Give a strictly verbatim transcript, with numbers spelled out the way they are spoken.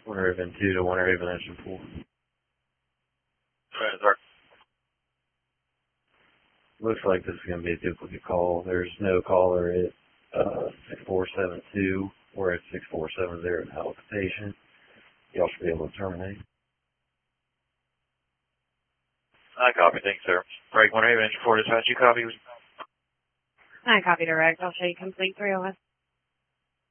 One Raven two to one Raven engine four. Right, sir. Looks like this is going to be a duplicate call. There's no caller at uh, six four seven two. We're at six four seven zero in Alpha Station. Y'all should be able to terminate. I copy. Thanks, sir. Break one Raven engine four dispatch. You copy? I copy direct. I'll show you complete three oh one.